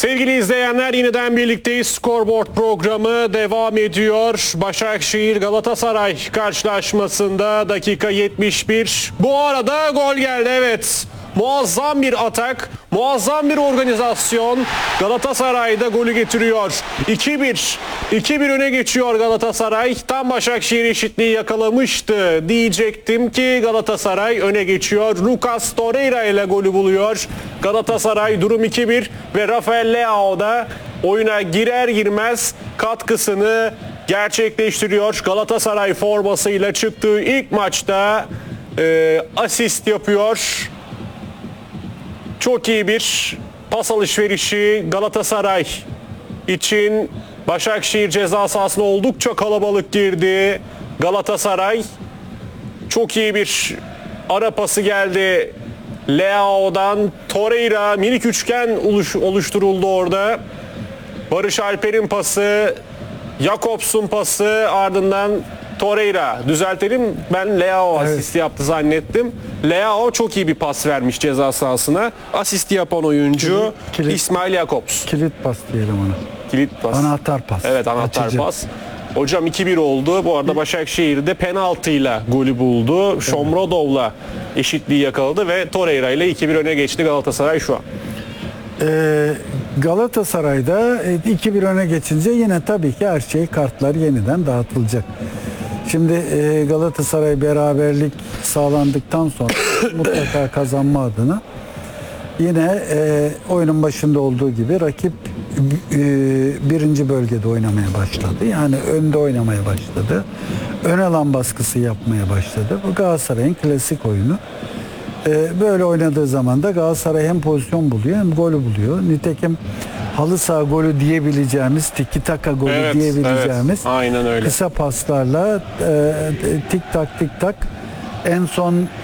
Sevgili izleyenler, yeniden birlikteyiz. Scoreboard programı devam ediyor. Başakşehir Galatasaray karşılaşmasında dakika 71. Bu arada gol geldi, evet. Muazzam bir atak, muazzam bir organizasyon. Galatasaray'da golü getiriyor. 2-1. 2-1 öne geçiyor Galatasaray. Tam Başakşehir eşitliği yakalamıştı diyecektim ki Galatasaray öne geçiyor. Lucas Torreira ile golü buluyor. Galatasaray durum 2-1 ve Rafael Leao da oyuna girer girmez katkısını gerçekleştiriyor. Galatasaray formasıyla çıktığı ilk maçta asist yapıyor. Çok iyi bir pas alışverişi Galatasaray için. Başakşehir ceza sahasına oldukça kalabalık girdi. Galatasaray çok iyi bir ara pası geldi. Leao'dan Torreira, minik üçgen oluşturuldu orada. Barış Alper'in pası, Jakobs'un pası, ardından Torreira. Düzeltelim, ben Leao asisti yaptı zannettim. Leao çok iyi bir pas vermiş ceza sahasına. Asisti yapan oyuncu İsmail Jakobs. Kilit pas diyelim ona. Kilit pas. Anahtar pas. Evet, anahtar Açıcı. pas. Hocam 2-1 oldu. Bu arada Başakşehir'de penaltıyla golü buldu. Şomrodov'la eşitliği yakaladı ve Torreira ile 2-1 öne geçti Galatasaray şu an. Galatasaray'da 2-1 öne geçince yine tabii ki her şey, kartlar yeniden dağıtılacak. Şimdi Galatasaray beraberlik sağlandıktan sonra mutlaka kazanma adına yine oyunun başında olduğu gibi rakip birinci bölgede oynamaya başladı. Yani önde oynamaya başladı. Ön alan baskısı yapmaya başladı. Bu Galatasaray'ın klasik oyunu. Böyle oynadığı zaman da Galatasaray hem pozisyon buluyor hem golü buluyor. Nitekim halı saha golü diyebileceğimiz, tiki taka golü diyebileceğimiz aynen öyle. Kısa paslarla tik tak tik tak en son